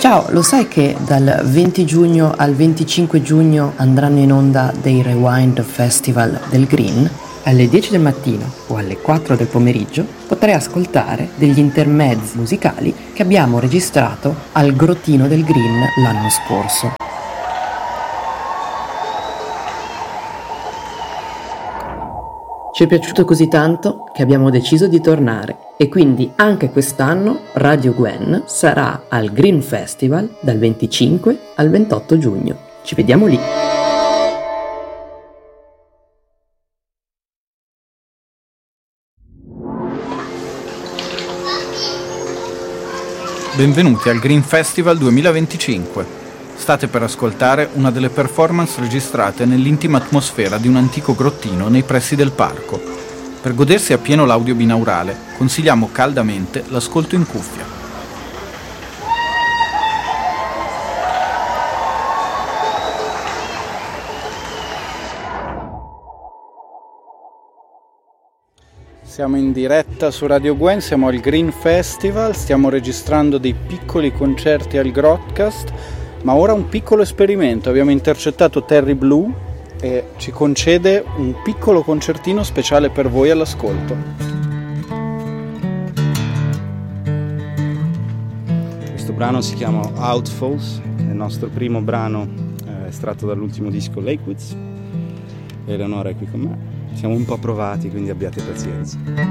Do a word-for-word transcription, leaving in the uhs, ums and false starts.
Ciao, lo sai che dal venti giugno al venticinque giugno andranno in onda dei Rewind Festival del Green? Alle dieci del mattino o alle quattro del pomeriggio potrai ascoltare degli intermezzi musicali che abbiamo registrato al Grottino del Green l'anno scorso. Ci è piaciuto così tanto che abbiamo deciso di tornare e quindi anche quest'anno Radio Gwen sarà al Green Festival dal venticinque al ventotto giugno. Ci vediamo lì! Benvenuti al Green Festival duemilaventicinque. State per ascoltare una delle performance registrate nell'intima atmosfera di un antico grottino nei pressi del parco. Per godersi appieno l'audio binaurale, consigliamo caldamente l'ascolto in cuffia. Siamo in diretta su Radio Gwen, siamo al Green Festival, stiamo registrando dei piccoli concerti al Grotcast, ma ora un piccolo esperimento. Abbiamo intercettato Terry Blue e ci concede un piccolo concertino speciale per voi all'ascolto. Questo brano si chiama Outfalls, è il nostro primo brano eh, estratto dall'ultimo disco Lakewoods. Eleonora è qui con me. Siamo un po' provati, quindi abbiate pazienza.